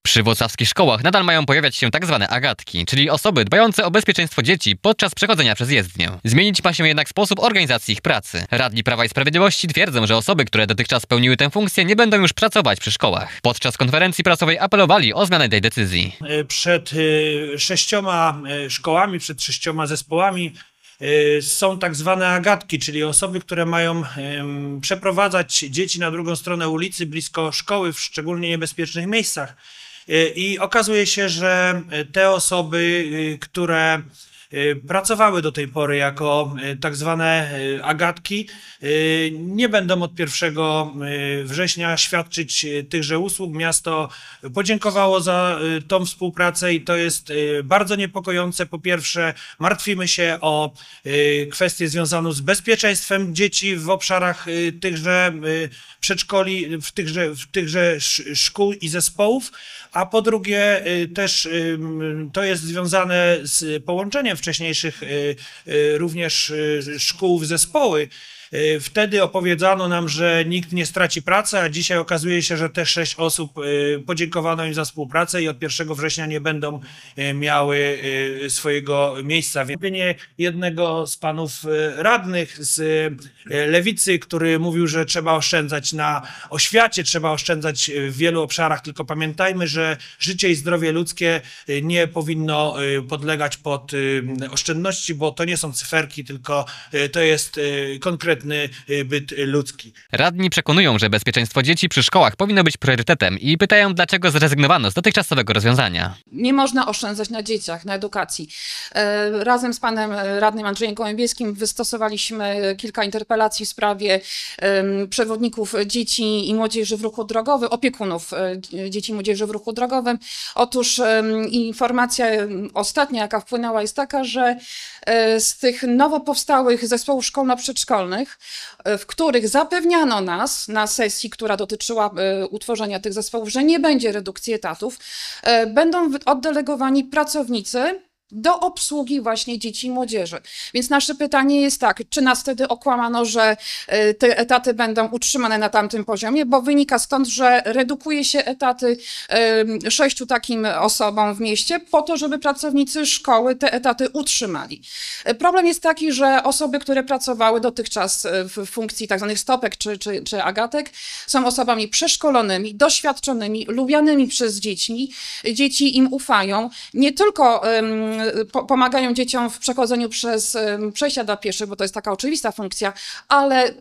Przy włocławskich szkołach nadal mają pojawiać się tak zwane agatki, czyli osoby dbające o bezpieczeństwo dzieci podczas przechodzenia przez jezdnię. Zmienić ma się jednak sposób organizacji ich pracy. Radni Prawa i Sprawiedliwości twierdzą, że osoby, które dotychczas pełniły tę funkcję, nie będą już pracować przy szkołach. Podczas konferencji prasowej apelowali o zmianę tej decyzji. Przed 6 szkołami, przed 6 zespołami są tak zwane agatki, czyli osoby, które mają przeprowadzać dzieci na drugą stronę ulicy, blisko szkoły, w szczególnie niebezpiecznych miejscach. I okazuje się, że te osoby, które pracowały do tej pory jako tak zwane agatki, nie będą od 1 września świadczyć tychże usług. Miasto podziękowało za tą współpracę i to jest bardzo niepokojące. Po pierwsze, martwimy się o kwestię związaną z bezpieczeństwem dzieci w obszarach tychże przedszkoli, w tychże szkół i zespołów, a po drugie też to jest związane z połączeniem wcześniejszych również szkół w zespoły. Wtedy opowiedziano nam, że nikt nie straci pracy, a dzisiaj okazuje się, że te 6 osób podziękowano im za współpracę i od 1 września nie będą miały swojego miejsca. Wystąpienie jednego z panów radnych z Lewicy, który mówił, że trzeba oszczędzać na oświacie, trzeba oszczędzać w wielu obszarach, tylko pamiętajmy, że życie i zdrowie ludzkie nie powinno podlegać pod oszczędności, bo to nie są cyferki, tylko to jest konkretny byt ludzki. Radni przekonują, że bezpieczeństwo dzieci przy szkołach powinno być priorytetem i pytają, dlaczego zrezygnowano z dotychczasowego rozwiązania. Nie można oszczędzać na dzieciach, na edukacji. Razem z panem radnym Andrzejem Gołębiewskim wystosowaliśmy kilka interpelacji w sprawie przewodników dzieci i młodzieży w ruchu drogowym, opiekunów dzieci i młodzieży w ruchu drogowym. Otóż informacja ostatnia, jaka wpłynęła, jest taka, że z tych nowo powstałych zespołów szkolno-przedszkolnych, w których zapewniano nas na sesji, która dotyczyła utworzenia tych zespołów, że nie będzie redukcji etatów, będą oddelegowani pracownicy do obsługi właśnie dzieci i młodzieży. Więc nasze pytanie jest tak, czy nas wtedy okłamano, że te etaty będą utrzymane na tamtym poziomie, bo wynika stąd, że redukuje się etaty 6 takim osobom w mieście po to, żeby pracownicy szkoły te etaty utrzymali. Problem jest taki, że osoby, które pracowały dotychczas w funkcji tak zwanych stopek czy agatek, są osobami przeszkolonymi, doświadczonymi, lubianymi przez dzieci. Dzieci im ufają. Nie tylko pomagają dzieciom w przechodzeniu przez przejścia dla pieszych, bo to jest taka oczywista funkcja, ale